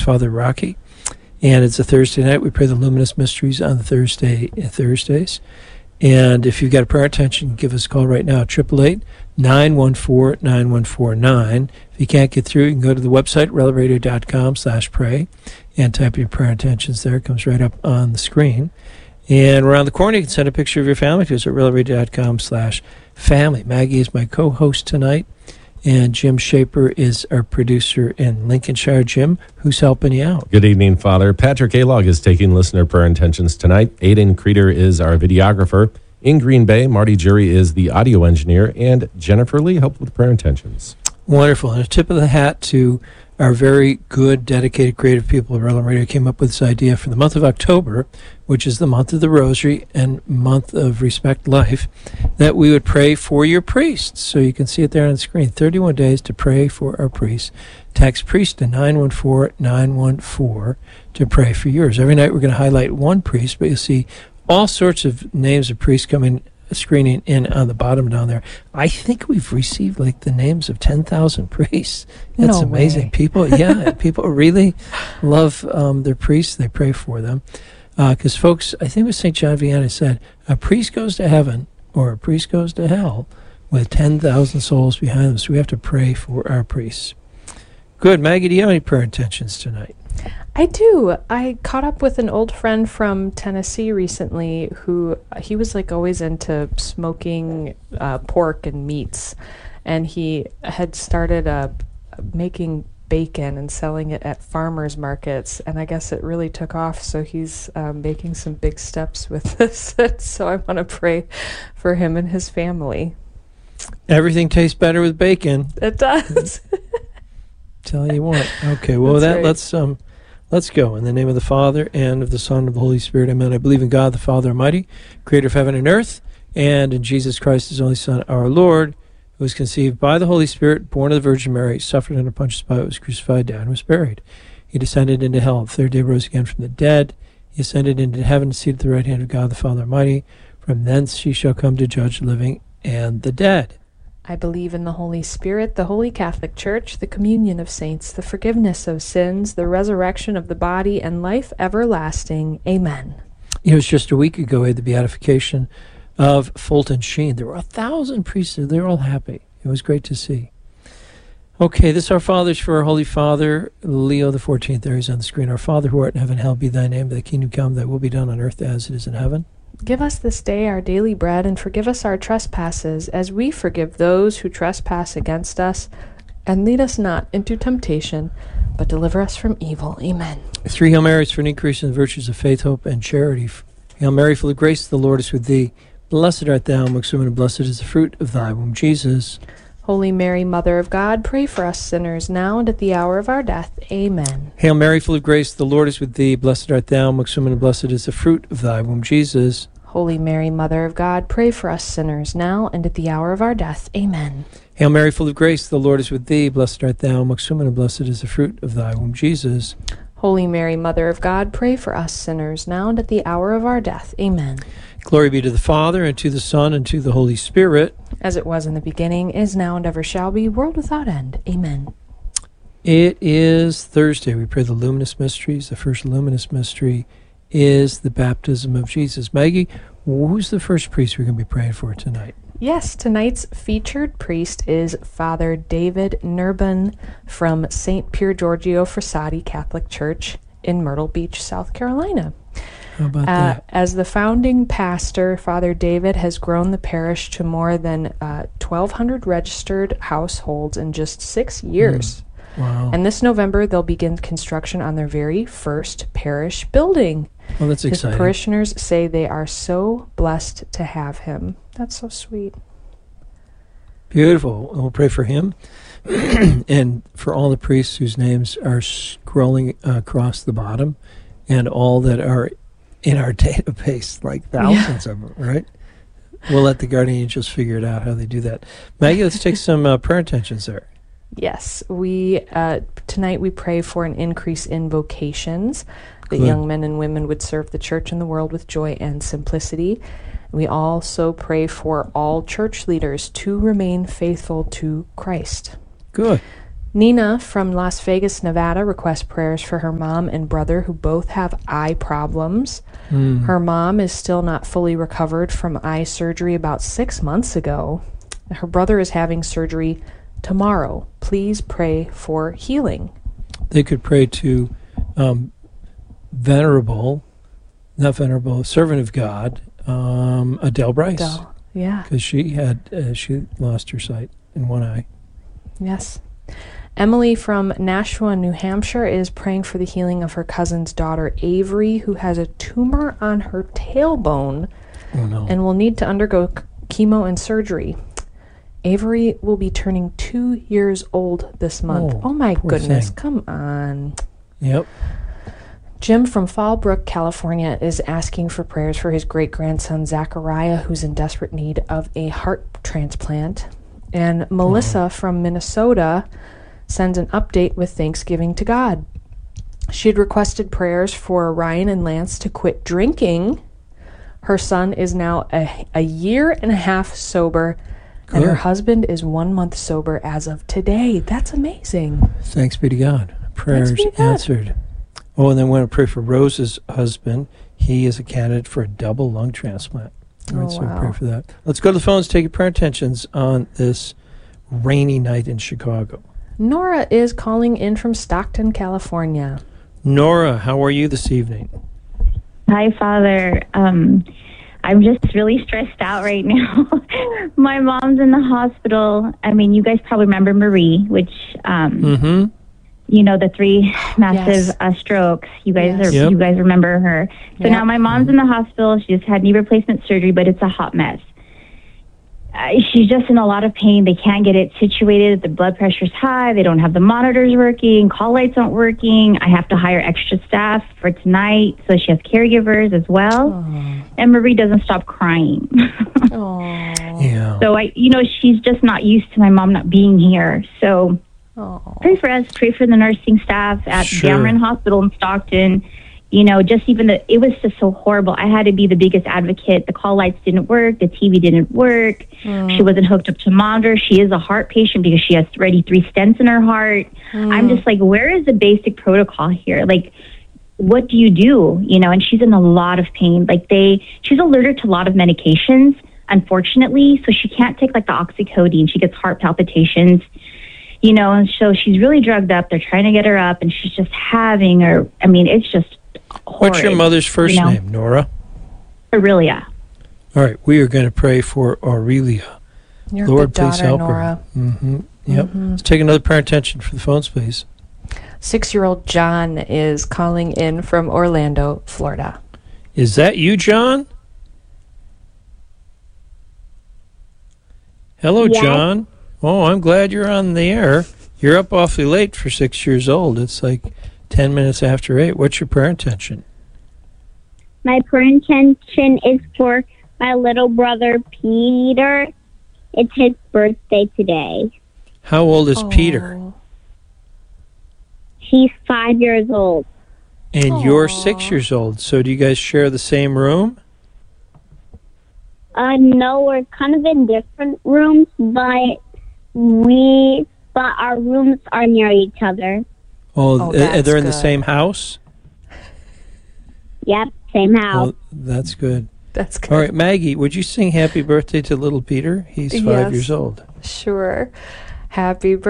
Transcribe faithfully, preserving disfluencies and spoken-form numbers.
Father Rocky. And it's a Thursday night. We pray the Luminous Mysteries on the Thursday Thursdays. And if you've got a prayer intention, give us a call right now, eight eight eight, nine one four, nine one four nine. If you can't get through, you can go to the website, relevradio.com slash pray, and type your prayer intentions there. It comes right up on the screen. And around the corner, you can send a picture of your family to us at relevradio.com slash family. Maggie is my co-host tonight, and Jim Shaper is our producer in Lincolnshire. Jim, who's helping you out? Good evening, Father. Patrick Alog is taking listener prayer intentions tonight. Aiden Creeder is our videographer. In Green Bay, Marty Jury is the audio engineer, and Jennifer Lee helped with prayer intentions. Wonderful. And a tip of the hat to our very good, dedicated, creative people at Relevant Radio came up with this idea for the month of October, which is the month of the Rosary and month of Respect Life, that we would pray for your priests. So you can see it there on the screen. thirty-one days to pray for our priests. Text priest to nine one four nine one four to pray for yours. Every night we're going to highlight one priest, but you'll see all sorts of names of priests coming screening in on the bottom down there. I think we've received like the names of ten thousand priests. That's no amazing. Way. People, yeah, people really love um, their priests. They pray for them. Because, uh, folks, I think what Saint John Vianney said, a priest goes to heaven or a priest goes to hell with ten thousand souls behind them. So we have to pray for our priests. Good. Maggie, do you have any prayer intentions tonight? I do. I caught up with an old friend from Tennessee recently who, he was like always into smoking uh, pork and meats. And he had started uh, making bacon and selling it at farmers markets. And I guess it really took off. So he's um, making some big steps with this. So I want to pray for him and his family. Everything tastes better with bacon. It does. Tell you what. Okay, well, That's that right. let's um, let's go. In the name of the Father, and of the Son, and of the Holy Spirit, amen. I believe in God, the Father Almighty, creator of heaven and earth, and in Jesus Christ, his only Son, our Lord, who was conceived by the Holy Spirit, born of the Virgin Mary, suffered under Pontius Pilate, was crucified, died, and was buried. He descended into hell. The third day rose again from the dead. He ascended into heaven, seated at the right hand of God, the Father Almighty. From thence he shall come to judge the living and the dead. I believe in the Holy Spirit, the Holy Catholic Church, the communion of saints, the forgiveness of sins, the resurrection of the body, and life everlasting. Amen. You know, it was just a week ago we had the beatification of Fulton Sheen. There were a thousand priests. They were all happy. It was great to see. Okay, this Our Fathers for our Holy Father, Leo the fourteenth. There he's on the screen. Our Father who art in heaven, hallowed be thy name. Thy kingdom come, thy will be done on earth as it is in heaven. Give us this day our daily bread, and forgive us our trespasses, as we forgive those who trespass against us. And lead us not into temptation, but deliver us from evil. Amen. Three Hail Marys for an increase in the virtues of faith, hope, and charity. Hail Mary, full of grace, the Lord is with thee. Blessed art thou amongst women, and blessed is the fruit of thy womb, Jesus. Holy Mary, Mother of God, pray for us sinners, now and at the hour of our death. Amen. Hail Mary, full of grace, the Lord is with thee. Blessed art thou amongst women, and blessed is the fruit of thy womb, Jesus. Holy Mary, Mother of God, pray for us sinners, now and at the hour of our death. Amen. Hail Mary, full of grace, the Lord is with thee. Blessed art thou amongst women, and blessed is the fruit of thy womb, Jesus. Holy Mary, Mother of God, pray for us sinners, now and at the hour of our death. Amen. Glory be to the Father, and to the Son, and to the Holy Spirit. As it was in the beginning, is now, and ever shall be, world without end. Amen. It is Thursday. We pray the luminous mysteries. The first luminous mystery is the baptism of Jesus. Maggie, who's the first priest we're going to be praying for tonight? Yes, tonight's featured priest is Father David Nurbin from Saint Pier Giorgio Frassati Catholic Church in Myrtle Beach, South Carolina. How about Uh, that? as the founding pastor, Father David has grown the parish to more than uh, twelve hundred registered households in just six years. Mm. Wow. And this November, they'll begin construction on their very first parish building. Well, that's His exciting. parishioners say they are so blessed to have him. That's so sweet. Beautiful. We'll pray for him and for all the priests whose names are scrolling uh, across the bottom and all that are in our database, like thousands yeah. of them, right? We'll let the guardian angels figure it out how they do that. Maggie, let's take some uh, prayer intentions there. Yes, we uh, tonight we pray for an increase in vocations, that Good. young men and women would serve the church and the world with joy and simplicity. We also pray for all church leaders to remain faithful to Christ. Good. Nina from Las Vegas, Nevada requests prayers for her mom and brother who both have eye problems. Mm. Her mom is still not fully recovered from eye surgery about six months ago. Her brother is having surgery tomorrow. Please pray for healing. They could pray to um, Venerable, not Venerable, Servant of God, um, Adele Bryce. Adele. Yeah. Because she had, uh, she lost her sight in one eye. Yes. Emily from Nashua, New Hampshire is praying for the healing of her cousin's daughter, Avery, who has a tumor on her tailbone Oh, no. and will need to undergo c- chemo and surgery. Avery will be turning two years old this month. Oh, Oh, my poor goodness. thing. Come on. Yep. Jim from Fallbrook, California is asking for prayers for his great-grandson, Zachariah, who's in desperate need of a heart transplant. And Melissa Oh. from Minnesota sends an update with thanksgiving to God. She had requested prayers for Ryan and Lance to quit drinking. Her son is now a, a year and a half sober, and her Good. husband is one month sober as of today. That's amazing. Thanks be to God. Prayers be to God. answered. Oh, and then want to pray for Rose's husband. He is a candidate for a double lung transplant. All right, Oh, so wow. pray for that. Let's go to the phones, take your prayer intentions on this rainy night in Chicago. Nora is calling in from Stockton, California. Nora, how are you this evening? Hi, Father. Um, I'm just really stressed out right now. My mom's in the hospital. I mean, you guys probably remember Marie, which, um, Mm-hmm. you know, the three massive Yes. uh, strokes. You guys Yes. are, Yep. you guys remember her. So Yep. now my mom's in the hospital. She just had knee replacement surgery, but it's a hot mess. Uh, she's just in a lot of pain. They can't get it situated. The blood pressure's high. They don't have the monitors working. Call lights aren't working. I have to hire extra staff for tonight, so she has caregivers as well. Oh. And Marie doesn't stop crying. Oh. Yeah. So I, you know, she's just not used to my mom not being here. So Oh. pray for us. Pray for the nursing staff at Sure. Dameron Hospital in Stockton. You know, just even the, it was just so horrible. I had to be the biggest advocate. The call lights didn't work. The T V didn't work. She wasn't hooked up to a monitor. She is a heart patient because she has already three stents in her heart. I'm just like, where is the basic protocol here? Like, what do you do? You know, and she's in a lot of pain. Like they, she's allergic to a lot of medications, unfortunately. So she can't take like the oxycodone. She gets heart palpitations, you know, and so she's really drugged up. They're trying to get her up and she's just having her, I mean, it's just horrid. What's your mother's first you know? name, Nora? Aurelia. All right, we are going to pray for Aurelia. Your Lord, good please daughter, help Nora. her. Mm-hmm. Yep. Mhm. Let's take another prayer intention for the phones, please. Six-year-old John is calling in from Orlando, Florida. Is that you, John? Hello, Yes. John. Oh, I'm glad you're on the air. You're up awfully late for six years old. It's like ten minutes after eight. What's your prayer intention? My prayer intention is for my little brother Peter. It's his birthday today. How old is Peter? Oh. He's five years old. And you're Aw. six years old. So do you guys share the same room? Uh, no, we're kind of in different rooms, but we, but our rooms are near each other. Oh, Oh, uh, that's they're in the good. same house? Yep, same house. Well, that's good. That's good. All right, Maggie, would you sing happy birthday to little Peter? He's five Yes. years old. Sure. Happy birthday.